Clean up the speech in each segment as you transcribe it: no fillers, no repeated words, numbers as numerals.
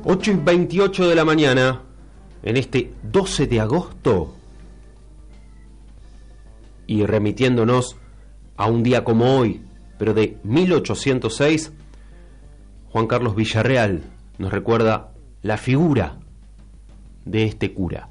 8:28 de la mañana, en este 12 de agosto, y remitiéndonos a un día como hoy, pero de 1806, Juan Carlos Villarreal nos recuerda la figura de este cura.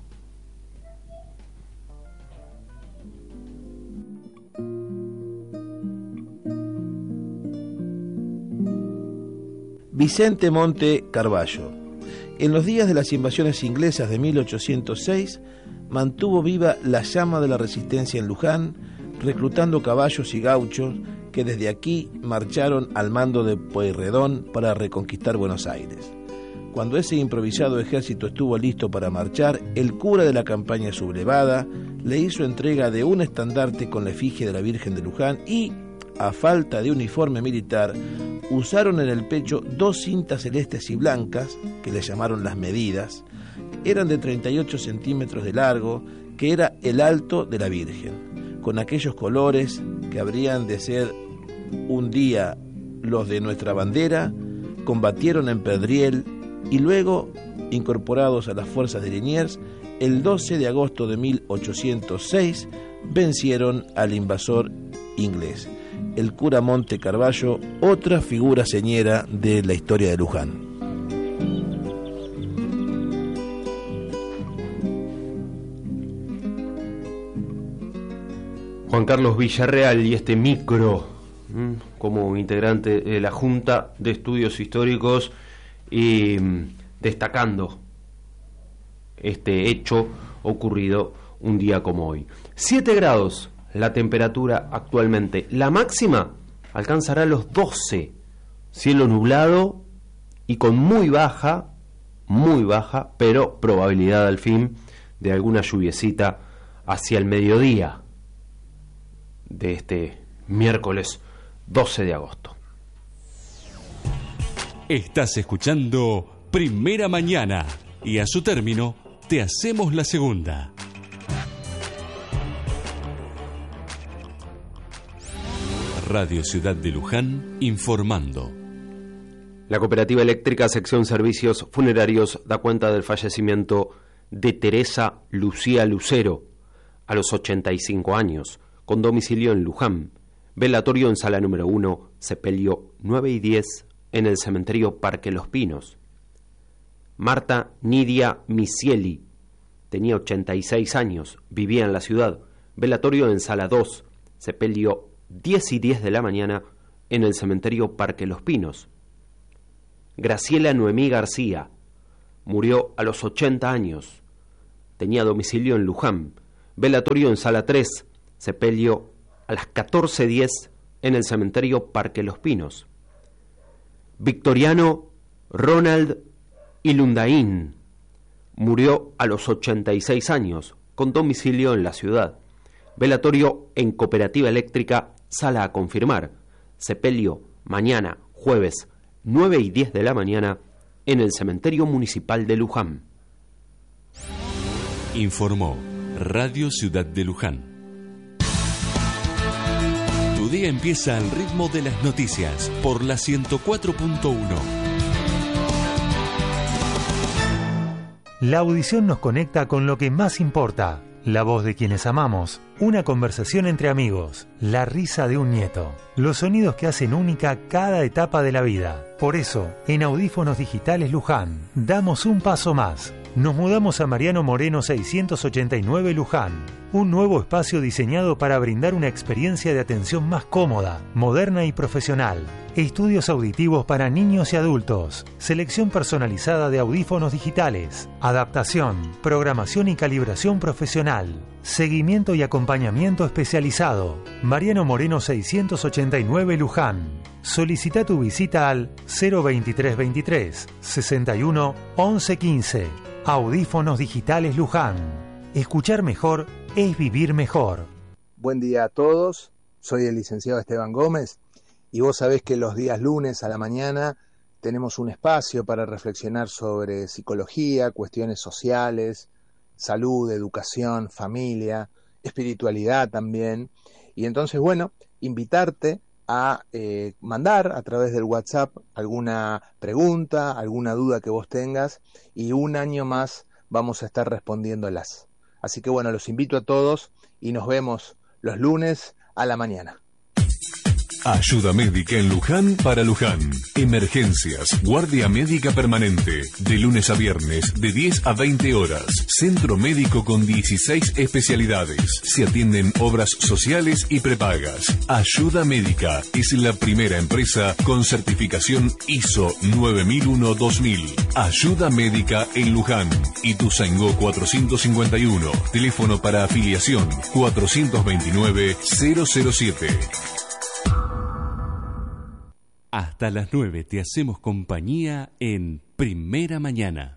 Vicente Monte Carvallo. En los días de las invasiones inglesas de 1806, mantuvo viva la llama de la resistencia en Luján, reclutando caballos y gauchos que desde aquí marcharon al mando de Pueyrredón para reconquistar Buenos Aires. Cuando ese improvisado ejército estuvo listo para marchar, el cura de la campaña sublevada le hizo entrega de un estandarte con la efigie de la Virgen de Luján y, a falta de uniforme militar, usaron en el pecho 2 cintas celestes y blancas, que le llamaron las medidas. Eran de 38 centímetros de largo, que era el alto de la Virgen, con aquellos colores que habrían de ser un día los de nuestra bandera. Combatieron en Perdriel y luego, incorporados a las fuerzas de Liniers, el 12 de agosto de 1806 vencieron al invasor inglés. El cura Monte Carvallo, otra figura señera de la historia de Luján. Juan Carlos Villarreal y este micro, como integrante de la Junta de Estudios Históricos, y destacando este hecho ocurrido un día como hoy. 7 grados la temperatura actualmente. La máxima alcanzará los 12. Cielo nublado y con muy baja, pero probabilidad al fin de alguna lluviecita hacia el mediodía de este miércoles 12 de agosto. Estás escuchando Primera Mañana y a su término te hacemos la segunda. Radio Ciudad de Luján informando. La Cooperativa Eléctrica Sección Servicios Funerarios da cuenta del fallecimiento de Teresa Lucía Lucero a los 85 años, con domicilio en Luján, velatorio en sala número 1, sepelio 9 y 10 en el cementerio Parque Los Pinos. Marta Nidia Misieli tenía 86 años, vivía en la ciudad, velatorio en sala 2, sepelio 10 y 10 de la mañana en el cementerio Parque Los Pinos. Graciela Noemí García murió a los 80 años, tenía domicilio en Luján, velatorio en sala 3, sepelio a las 14:10 en el cementerio Parque Los Pinos. Victoriano Ronald Ilundaín murió a los 86 años, con domicilio en la ciudad, velatorio en Cooperativa Eléctrica, sala a confirmar, sepelio mañana jueves 9 y 10 de la mañana en el cementerio municipal de Luján. Informó Radio Ciudad de Luján. Tu día empieza al ritmo de las noticias por la 104.1. La audición nos conecta con lo que más importa, la voz de quienes amamos, una conversación entre amigos, la risa de un nieto, los sonidos que hacen única cada etapa de la vida. Por eso, en Audífonos Digitales Luján, damos un paso más. Nos mudamos a Mariano Moreno 689 Luján, un nuevo espacio diseñado para brindar una experiencia de atención más cómoda, moderna y profesional. Estudios auditivos para niños y adultos, selección personalizada de audífonos digitales, adaptación, programación y calibración profesional, seguimiento y acompañamiento especializado. Mariano Moreno 689 Luján. Solicita tu visita al 02323 61 11 15. Audífonos Digitales Luján. Escuchar mejor es vivir mejor. Buen día a todos, soy el licenciado Esteban Gómez y vos sabés que los días lunes a la mañana tenemos un espacio para reflexionar sobre psicología, cuestiones sociales, salud, educación, familia, espiritualidad también. Y entonces, bueno, invitarte a mandar a través del WhatsApp alguna pregunta, alguna duda que vos tengas, y un año más vamos a estar respondiéndolas. Así que bueno, los invito a todos y nos vemos los lunes a la mañana. Ayuda médica en Luján para Luján. Emergencias, guardia médica permanente. De lunes a viernes, de 10 a 20 horas. Centro médico con 16 especialidades. Se atienden obras sociales y prepagas. Ayuda médica es la primera empresa con certificación ISO 9001-2000. Ayuda médica en Luján. Ituzaingó 451. Teléfono para afiliación 429-007. Hasta las 9 te hacemos compañía en Primera Mañana.